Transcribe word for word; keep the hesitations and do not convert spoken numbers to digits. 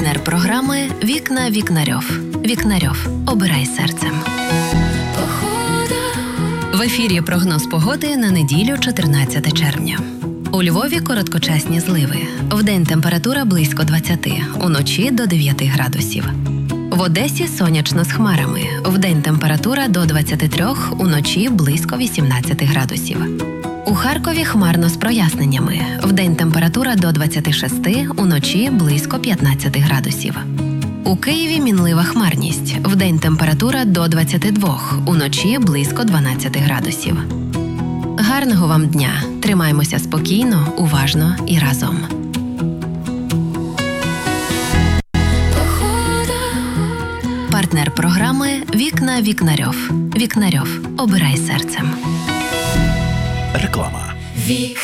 Партнер програми «Вікна Вікнарьов». Вікнарьов. Обирай серцем. В ефірі прогноз погоди на неділю, чотирнадцяте червня. У Львові короткочасні зливи. Вдень температура близько двадцяти, уночі до дев'яти градусів. В Одесі сонячно з хмарами. Вдень температура до двадцяти трьох, уночі близько вісімнадцяти градусів. У Харкові хмарно з проясненнями. Вдень температура до двадцяти шести, уночі близько п'ятнадцяти градусів. У Києві мінлива хмарність. Вдень температура до двадцяти двох, уночі близько дванадцяти градусів. Гарного вам дня! Тримаймося спокійно, уважно і разом. Партнер програми «Вікна Вікнарьов». Вікнарьов. Обирай серцем. Реклама. Вікна